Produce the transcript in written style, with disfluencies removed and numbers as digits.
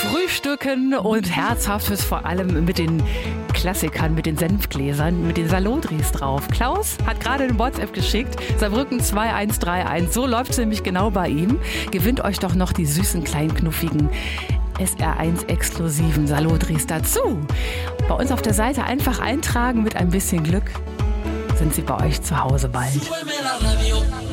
Frühstücken und Herzhaftes, vor allem mit den Klassikern, mit den Senfgläsern, mit den Salodris drauf. Klaus hat gerade eine WhatsApp geschickt, Saarbrücken 2131, so läuft es nämlich genau bei ihm. Gewinnt euch doch noch die süßen, kleinen, knuffigen SR1-exklusiven Salodris dazu. Bei uns auf der Seite einfach eintragen, mit ein bisschen Glück sind sie bei euch zu Hause bald.